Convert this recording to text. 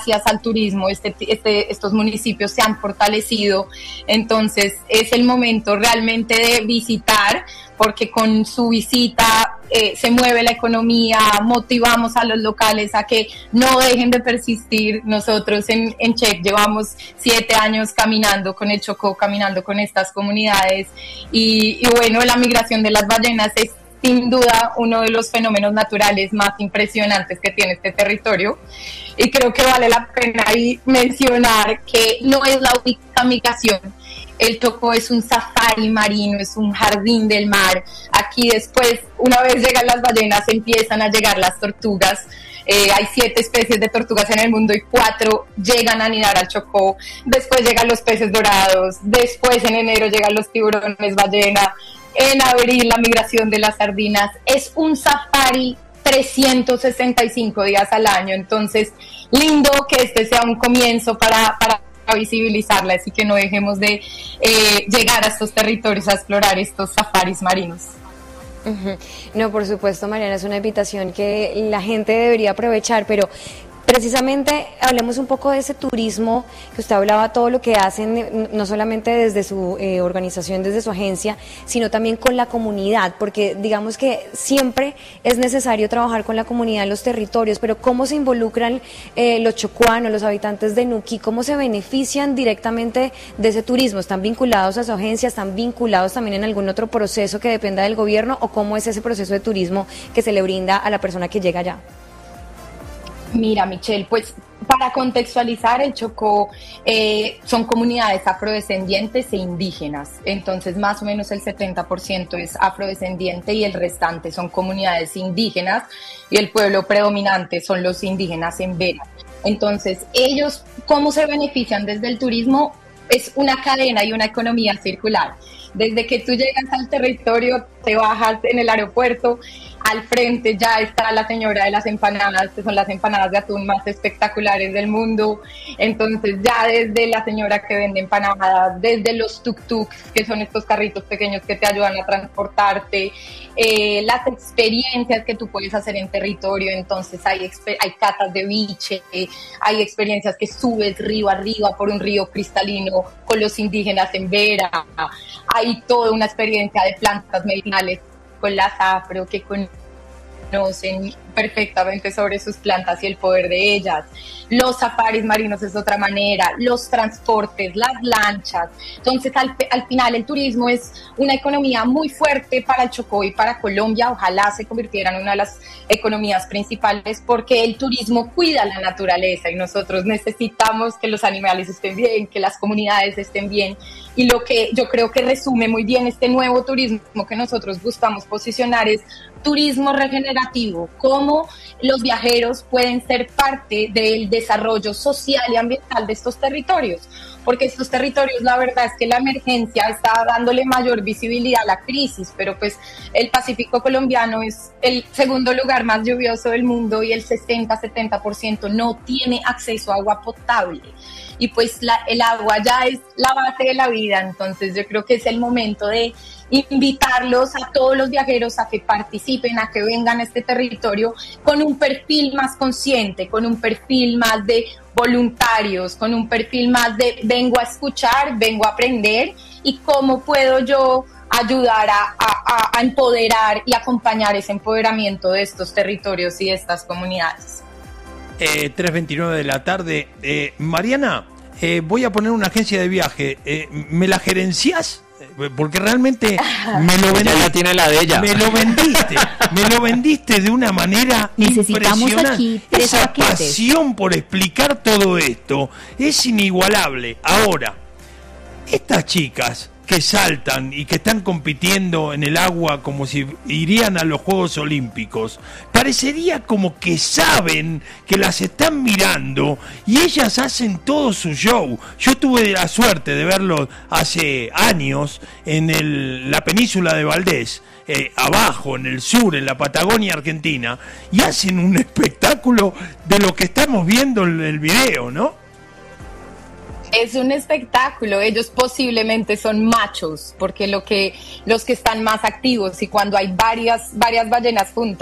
gracias al turismo estos municipios se han fortalecido. Entonces es el momento realmente de visitar, porque con su visita se mueve la economía, motivamos a los locales a que no dejen de persistir. Nosotros en CHEC llevamos 7 años caminando con el Chocó, caminando con estas comunidades y bueno, la migración de las ballenas es sin duda uno de los fenómenos naturales más impresionantes que tiene este territorio, y creo que vale la pena ahí mencionar que no es la única migración. El Chocó es un safari marino, es un jardín del mar. Aquí después, una vez llegan las ballenas, empiezan a llegar las tortugas. Hay 7 especies de tortugas en el mundo y 4 llegan a anidar al Chocó. Después llegan los peces dorados, después en enero llegan los tiburones ballena, en abril la migración de las sardinas. Es un safari 365 días al año, entonces lindo que este sea un comienzo para visibilizarla, así que no dejemos de llegar a estos territorios a explorar estos safaris marinos. No, por supuesto, Mariana, es una invitación que la gente debería aprovechar, pero precisamente hablemos un poco de ese turismo que usted hablaba, todo lo que hacen, no solamente desde su organización, desde su agencia, sino también con la comunidad, porque digamos que siempre es necesario trabajar con la comunidad en los territorios, pero ¿cómo se involucran los chocuanos, los habitantes de Nuquí? ¿Cómo se benefician directamente de ese turismo? ¿Están vinculados a su agencia? ¿Están vinculados también en algún otro proceso que dependa del gobierno? ¿O cómo es ese proceso de turismo que se le brinda a la persona que llega allá? Mira, Michelle, pues para contextualizar, el Chocó son comunidades afrodescendientes e indígenas, entonces más o menos el 70% es afrodescendiente y el restante son comunidades indígenas, y el pueblo predominante son los indígenas en Vera. Entonces, ellos, ¿cómo se benefician desde el turismo? Es una cadena y una economía circular. Desde que tú llegas al territorio, te bajas en el aeropuerto, al frente ya está la señora de las empanadas, que son las empanadas de atún más espectaculares del mundo. Entonces ya desde la señora que vende empanadas, desde los tuk-tuks, que son estos carritos pequeños que te ayudan a transportarte, las experiencias que tú puedes hacer en territorio. Entonces hay catas de biche, hay experiencias que subes río arriba por un río cristalino con los indígenas en Vera, hay toda una experiencia de plantas medicinales con las afro que conocen perfectamente sobre sus plantas y el poder de ellas. Los safaris marinos es otra manera, los transportes, las lanchas. Entonces al final el turismo es una economía muy fuerte para el Chocó y para Colombia. Ojalá se convirtiera en una de las economías principales, porque el turismo cuida la naturaleza y nosotros necesitamos que los animales estén bien, que las comunidades estén bien, y lo que yo creo que resume muy bien este nuevo turismo que nosotros buscamos posicionar es turismo regenerativo, cómo los viajeros pueden ser parte del desarrollo social y ambiental de estos territorios, porque estos territorios, la verdad es que la emergencia está dándole mayor visibilidad a la crisis, pero pues el Pacífico colombiano es el segundo lugar más lluvioso del mundo y el 60-70% no tiene acceso a agua potable, y pues el agua ya es la base de la vida. Entonces yo creo que es el momento de invitarlos a todos los viajeros a que participen, a que vengan a este territorio con un perfil más consciente, con un perfil más de voluntarios, con un perfil más de vengo a escuchar, vengo a aprender, y cómo puedo yo ayudar a empoderar y acompañar ese empoderamiento de estos territorios y de estas comunidades. 3:29 de la tarde. Mariana, voy a poner una agencia de viaje. ¿Me la gerenciás? Porque realmente me lo vendiste. Ya tiene la de ella. Me lo vendiste de una manera Necesitamos impresionante. aquí 3 Esa paquetes. pasión por explicar todo esto es inigualable. Ahora, estas chicas que saltan y que están compitiendo en el agua como si irían a los Juegos Olímpicos, parecería como que saben que las están mirando y ellas hacen todo su show. Yo tuve la suerte de verlo hace años en la península de Valdés, abajo, en el sur, en la Patagonia Argentina, y hacen un espectáculo de lo que estamos viendo en el video, ¿no? Es un espectáculo. Ellos posiblemente son machos, porque los que están más activos, y cuando hay varias ballenas juntas,